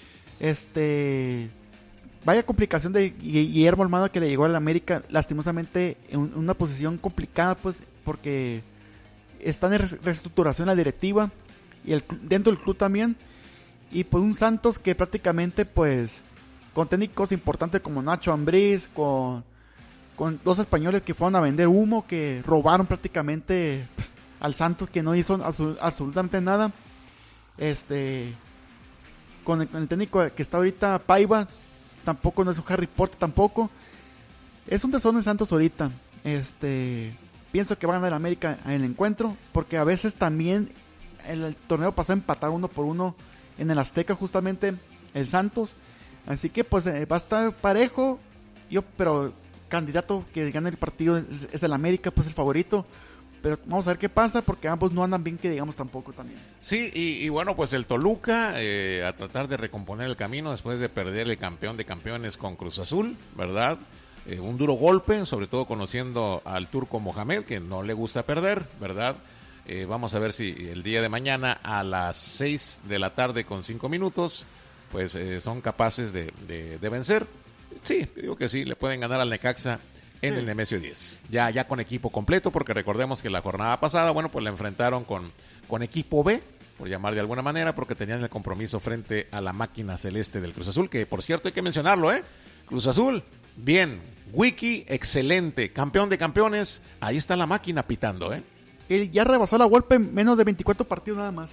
Este, vaya complicación de Guillermo Almada que le llegó a la América, lastimosamente en una posición complicada, pues, porque está en reestructuración la directiva y el dentro del club también, y pues un Santos que prácticamente, pues, con técnicos importantes como Nacho Ambriz, con, con dos españoles que fueron a vender humo, que robaron prácticamente al Santos, que no hizo absol- absolutamente nada. Este, con el, con el técnico que está ahorita, Paiva, tampoco no es un Harry Potter tampoco. Es un tesoro en Santos ahorita. Este, pienso que va a ganar América en el encuentro, porque a veces también en el torneo pasó a empatar uno por uno en el Azteca, justamente el Santos. Así que pues eh, va a estar parejo. Yo, pero candidato que gane el partido es, es el América, pues el favorito. Pero vamos a ver qué pasa, porque ambos no andan bien, que digamos, tampoco también. Sí, y, y bueno, pues el Toluca eh, a tratar de recomponer el camino después de perder el campeón de campeones con Cruz Azul, ¿verdad? Eh, un duro golpe, sobre todo conociendo al turco Mohamed, que no le gusta perder, ¿verdad? Eh, vamos a ver si el día de mañana a las seis de la tarde con cinco minutos, pues eh, son capaces de, de, de vencer. Sí, digo que sí, le pueden ganar al Necaxa en sí. El Nemesio diez, ya, ya con equipo completo, porque recordemos que la jornada pasada, bueno, pues la enfrentaron con, con equipo B, por llamar de alguna manera, porque tenían el compromiso frente a la máquina celeste del Cruz Azul, que por cierto hay que mencionarlo, ¿eh? Cruz Azul, bien, Wiki, excelente, campeón de campeones, ahí está la máquina pitando, ¿eh? Él ya rebasó la Volpe en menos de veinticuatro partidos nada más.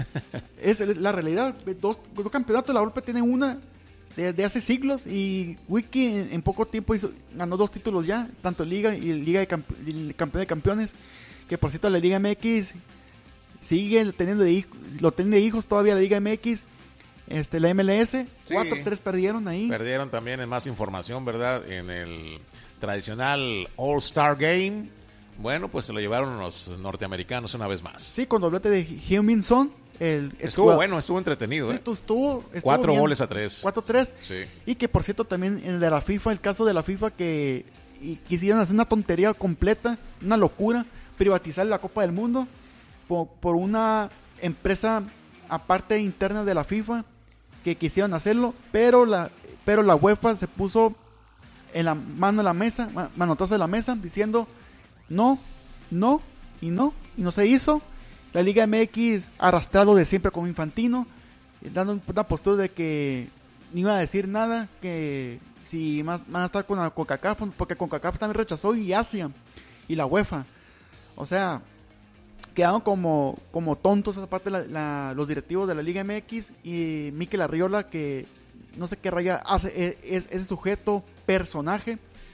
Es la realidad, dos, dos campeonatos, la Volpe tiene una de, de hace siglos, y Wiki en, en poco tiempo hizo, ganó dos títulos ya, tanto Liga y Liga de Campe, el Campeón de Campeones, que por cierto la Liga M X sigue teniendo de hijos, lo tiene de hijos todavía la Liga M X, este, la M L S, sí, cuatro tres perdieron ahí. Perdieron también en más información, ¿verdad? En el tradicional All-Star Game, bueno, pues se lo llevaron los norteamericanos una vez más. Sí, con doblete de Heung-min Son. El, el estuvo bueno, estuvo entretenido. Sí, ¿eh? estuvo, estuvo Cuatro bien. goles a tres. Cuatro tres. Sí. Y que por cierto también en el de la FIFA, el caso de la FIFA que y quisieron hacer una tontería completa, una locura, privatizar la Copa del Mundo por, por una empresa aparte interna de la FIFA que quisieron hacerlo, pero la pero la UEFA se puso en la mano de la mesa, manotazo de la mesa, diciendo no, no y no, y no se hizo. La Liga M X arrastrado de siempre como Infantino, dando una postura de que no iba a decir nada, que si más van a estar con la CONCACAF, porque CONCACAF también rechazó, y Asia y la UEFA. O sea, quedaron como, como tontos aparte la, la, los directivos de la Liga M X y Mikel Arriola, que no sé qué raya hace es, ese sujeto, personaje,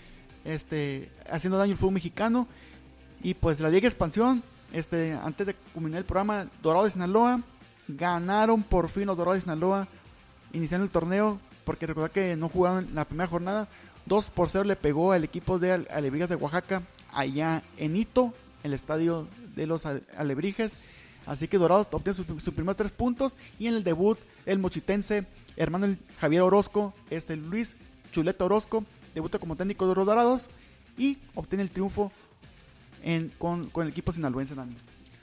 este, haciendo daño al fútbol mexicano. Y pues la Liga de Expansión, este, antes de culminar el programa, Dorado de Sinaloa, ganaron por fin los Dorados de Sinaloa, iniciando el torneo, porque recordad que no jugaron la primera jornada. Dos por cero le pegó al equipo de Alebrijes de Oaxaca, allá en Ito, el estadio de los Alebrijes. Así que Dorados obtiene sus su primeros tres puntos. Y en el debut, el mochitense hermano el Javier Orozco, este Luis Chuleta Orozco, debuta como técnico de los Dorados y obtiene el triunfo en, con, con el equipo sinaloense también.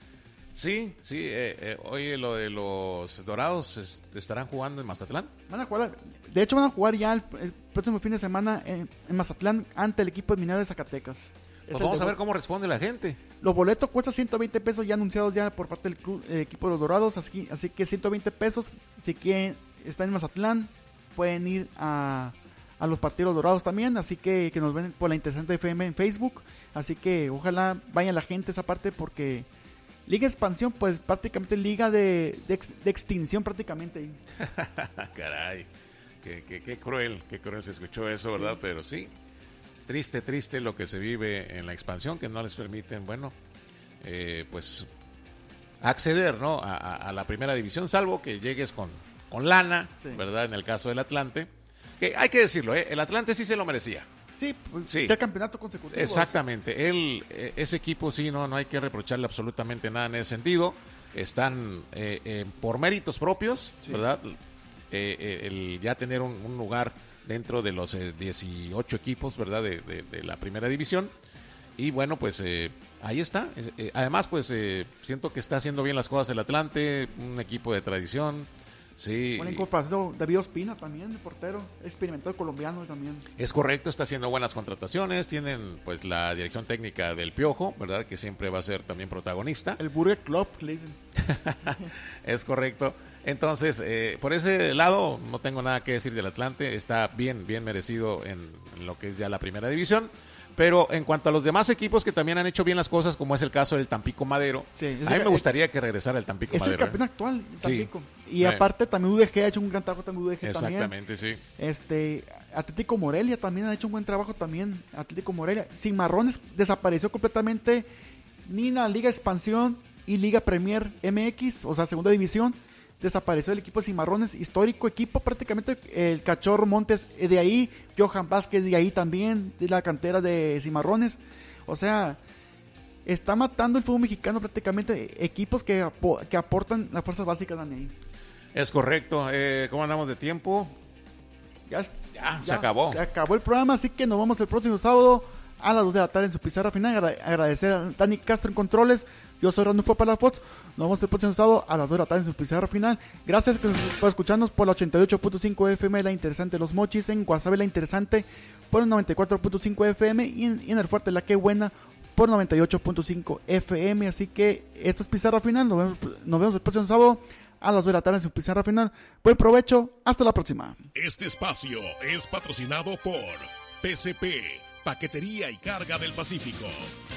Sí, sí, eh, eh, oye, lo de los Dorados es, estarán jugando en Mazatlán. Van a jugar, de hecho van a jugar ya el, el próximo fin de semana en, en Mazatlán ante el equipo de Minero de Zacatecas. Pues vamos a ver cómo responde la gente. Los boletos cuestan ciento veinte pesos ya anunciados ya por parte del club, el equipo de los Dorados, así, así que ciento veinte pesos, si quieren estar en Mazatlán, pueden ir a, a los partidos Dorados también, así que, que nos ven por la Interesante F M en Facebook, así que ojalá vaya la gente a esa parte, porque Liga de Expansión, pues prácticamente liga de, de, ex, de extinción prácticamente. Caray, qué, qué, qué cruel, qué cruel se escuchó eso, ¿verdad? Sí. Pero sí, triste, triste lo que se vive en la expansión, que no les permiten, bueno, eh, pues acceder, ¿no? A, a, a la primera división, salvo que llegues con, con lana, sí, ¿verdad? En el caso del Atlante, que hay que decirlo, ¿eh? El Atlante sí se lo merecía. Sí, pues, sí. El campeonato consecutivo. Exactamente. Él, ese equipo sí, no, no hay que reprocharle absolutamente nada en ese sentido. Están eh, eh, por méritos propios, sí, ¿verdad? Eh, eh, el ya tener un, un lugar dentro de los eh, dieciocho equipos, ¿verdad? De, de, de la primera división. Y bueno, pues eh, ahí está. Eh, además, pues eh, siento que está haciendo bien las cosas el Atlante, un equipo de tradición. Sí. Una incorporación, David Ospina también, el portero, experimentado colombiano también. Es correcto, está haciendo buenas contrataciones, tienen pues la dirección técnica del Piojo, ¿verdad? Que siempre va a ser también protagonista. El Burger Club, le dicen. Es correcto. Entonces, eh, por ese lado, no tengo nada que decir del Atlante, está bien, bien merecido en, en lo que es ya la primera división. Pero en cuanto a los demás equipos que también han hecho bien las cosas, como es el caso del Tampico Madero, sí, a mí me gustaría que regresara el Tampico es Madero. Es el campeón ¿eh? actual, el Tampico. Sí. Y eh. aparte también U D G ha hecho un gran trabajo también U D G Exactamente, también. sí. Este, Atlético Morelia también ha hecho un buen trabajo también. Atlético Morelia. Cimarrones desapareció completamente ni en la Liga Expansión y Liga Premier M X, o sea, segunda división. Desapareció el equipo de Cimarrones, histórico equipo, prácticamente el Cachorro Montes de ahí, Johan Vázquez de ahí también, de la cantera de Cimarrones. O sea, está matando el fútbol mexicano prácticamente equipos que, apo- que aportan las fuerzas básicas de ahí. Es correcto. Eh, ¿Cómo andamos de tiempo? Ya, ya, ya se acabó. Se acabó el programa, así que nos vemos el próximo sábado a las dos de la tarde en su pizarra final. Agra- agradecer a Dani Castro en controles. Yo soy Ranulfo Palafox. Nos vemos el próximo sábado a las dos de la tarde en su pizarra final. Gracias por escucharnos por la ochenta y ocho punto cinco F M, La Interesante Los Mochis, en Guasave La Interesante por el noventa y cuatro punto cinco F M y en, y en el Fuerte La Que Buena por noventa y ocho punto cinco F M. Así que esto es pizarra final. Nos vemos, nos vemos el próximo sábado a las dos de la tarde en su pizarra final. Buen provecho. Hasta la próxima. Este espacio es patrocinado por P C P, Paquetería y Carga del Pacífico.